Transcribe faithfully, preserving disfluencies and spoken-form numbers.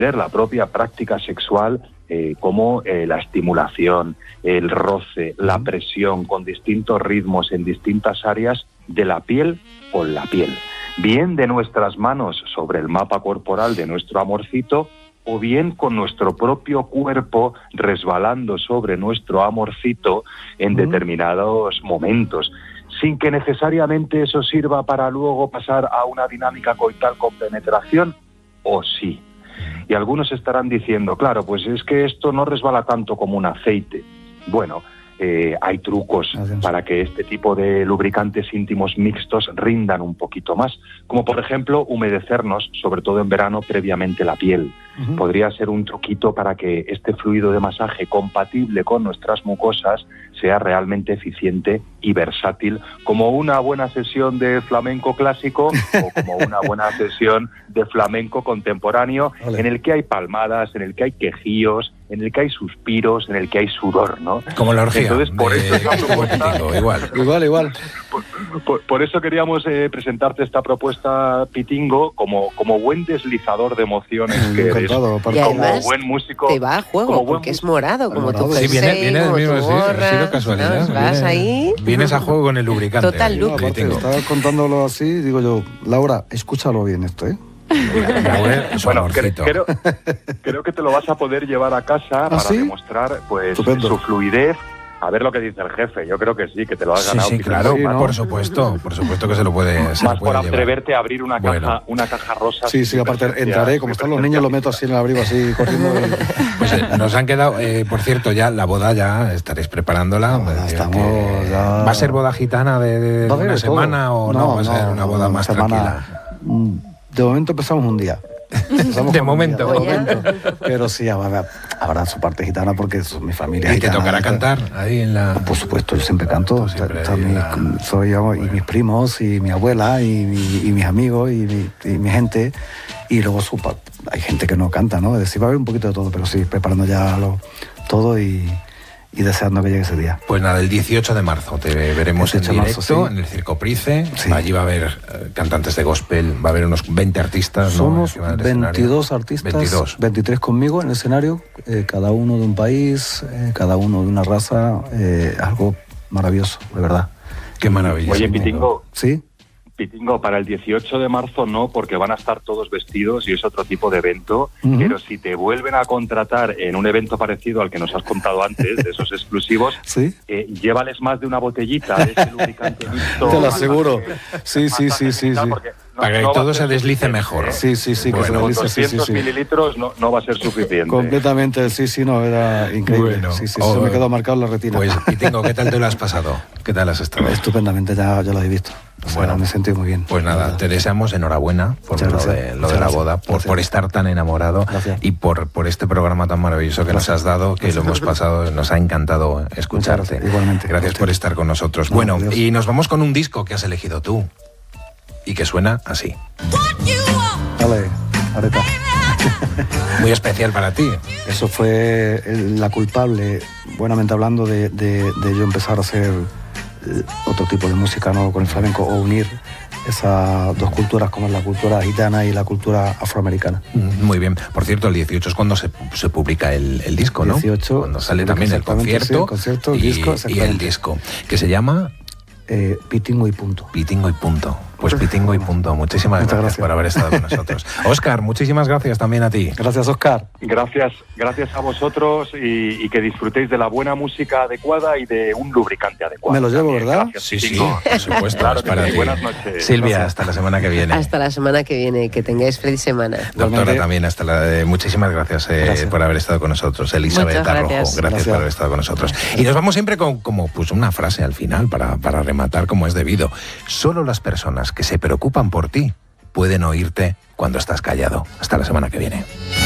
la propia práctica sexual eh, como eh, la estimulación, el roce, la presión con distintos ritmos en distintas áreas de la piel con la piel. Bien de nuestras manos sobre el mapa corporal de nuestro amorcito, o bien con nuestro propio cuerpo resbalando sobre nuestro amorcito en determinados momentos, sin que necesariamente eso sirva para luego pasar a una dinámica coital con penetración, o sí. Y algunos estarán diciendo, claro, pues es que esto no resbala tanto como un aceite. Bueno, eh, hay trucos para que este tipo de lubricantes íntimos mixtos rindan un poquito más, como por ejemplo humedecernos, sobre todo en verano, previamente la piel. Uh-huh. Podría ser un truquito para que este fluido de masaje compatible con nuestras mucosas sea realmente eficiente y versátil, como una buena sesión de flamenco clásico o como una buena sesión de flamenco contemporáneo, vale, en el que hay palmadas, en el que hay quejíos, en el que hay suspiros, en el que hay sudor, ¿no? Como la orgía. Entonces, por de... eso es una propuesta... igual. igual, igual. Por, por, por eso queríamos eh, presentarte esta propuesta, Pitingo, como, como buen deslizador de emociones que eres, y como buen músico. Te va a juego, porque es morado, como morado. tu Sí, jersey, viene, viene del mismo, sí, ha sido casualidad. ¿no? Vas viene, ahí. Vienes a juego con el lubricante. Total look. No, aparte, estaba contándolo así, digo yo, Laura, escúchalo bien esto, ¿eh? Bueno, cre- creo, creo que te lo vas a poder llevar a casa ¿Ah, para sí? demostrar pues Estupendo. su fluidez. A ver lo que dice el jefe. Yo creo que sí, que te lo has Sí, ganado. sí, claro, sí, ¿no? por supuesto, por supuesto que se lo puede, se Más lo puede por llevar. atreverte a abrir una caja, Bueno. una caja rosa. Sí, sí, aparte presencia, entraré, como están los niños, lo meto así en el abrigo, así, corriendo. Y... Pues eh, nos han quedado, eh, por cierto, ya la boda ya estaréis preparándola. No, ya eh, estamos, que- ya- ¿Va a ser boda gitana de, de Va a haber una de todo. semana o no, va a ser una boda más semana- tranquila? De momento empezamos un día. Empezamos De con un momento. día, de momento. Pero sí, habrá, habrá su parte gitana porque son mi familia. ¿Y te gitana, tocará está- cantar ahí en la...? Por supuesto, yo siempre canto. Tú siempre Está- está ahí en mi- la- soy yo, y mis primos, y mi abuela, y, mi- y mis amigos, y mi, y mi gente. Y luego su, pa- hay gente que no canta, ¿no? Es decir, va a haber un poquito de todo, pero sí, preparando ya lo, todo y, y deseando que llegue ese día. Pues nada, el dieciocho de marzo te veremos en dieciocho de directo marzo, sí. en el Circo Price. Sí. Allí va a haber eh, cantantes de gospel, va a haber unos veinte artistas. ¿no? Somos Encima del escenario. veintidós artistas, veintidós. veintitrés conmigo en el escenario, eh, cada uno de un país, eh, cada uno de una raza, eh, algo maravilloso, de verdad. Qué maravilla. Oye, Pitingo, ¿Sí? Pitingo, para el dieciocho de marzo no, porque van a estar todos vestidos y es otro tipo de evento, Ujú. pero si te vuelven a contratar en un evento parecido al que nos has contado antes, de esos exclusivos, ¿Sí? eh, llévales más de una botellita de ese lubricante mixto. Te lo masaje- aseguro. Sí, sí, masaje sí, sí, digital, sí. porque no- Para que no va a todo ser se deslice suficiente, mejor. ¿eh? Sí, sí, sí, que se Bueno, lo Con dice, sí, sí, doscientos sí. mililitros no, no va a ser suficiente. Completamente, sí, sí, no, era increíble. Bueno, sí, sí, sí, oh, se me quedó marcado en la retina. Pues, Pitingo, ¿qué tal te lo has pasado? ¿Qué tal has estado? Estupendamente, ya, ya lo he visto. O sea, Bueno, me he sentido muy bien. Pues nada, te deseamos enhorabuena por Muchas lo gracias. de, lo Muchas de la gracias. boda, por, Gracias. por estar tan enamorado Gracias. y por, por este programa tan maravilloso que nos has dado, que lo hemos pasado, nos ha encantado escucharte. Muchas gracias, igualmente. Gracias por estar con nosotros. No, Bueno, adiós. y nos vamos con un disco que has elegido tú y que suena así. Dale, Areta. Muy especial para ti. Eso fue el- la culpable, buenamente hablando, de, de- de yo empezar a hacer eh, otro tipo de música, ¿no? Con el flamenco, o unir esas dos culturas, como es la cultura gitana y la cultura afroamericana. Muy bien. Por cierto, el dieciocho es cuando se, se publica el, el disco, ¿no? dieciocho, Cuando sale sí, también el exactamente, concierto, sí, el concierto, el y, disco, y el exactamente. disco, que se llama Eh, Pitingo y punto. Pitingo y punto. Pues Pitingo y punto. Muchísimas Muchas gracias, gracias. por haber estado con nosotros. Óscar, muchísimas gracias también a ti. Gracias, Óscar. Gracias, gracias a vosotros y, y que disfrutéis de la buena música adecuada y de un lubricante adecuado. Me lo llevo, También, ¿verdad? gracias, Sí, sí, Pitingo. por supuesto. Claro es que para sí. ti. Buenas noches. Silvia, Gracias. hasta la semana que viene. Hasta la semana que viene, que tengáis feliz semana. Doctora, Igualmente. también, hasta la, eh, muchísimas gracias, eh, Gracias. por haber estado con nosotros. Elizabeth Muchas Arrojo, gracias. gracias, Gracias. por haber estado con nosotros. Y nos vamos siempre con como pues una frase al final para, para rematar como es debido. Solo las personas que se preocupan por ti pueden oírte cuando estás callado. Hasta la semana que viene.